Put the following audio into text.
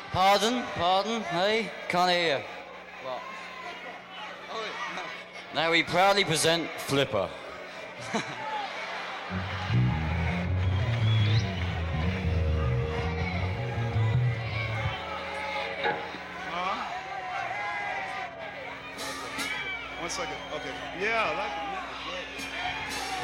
Pardon? Pardon? Hey? Can't hear you. What? Now we proudly present Flipper. One second. Okay. Yeah, I like it.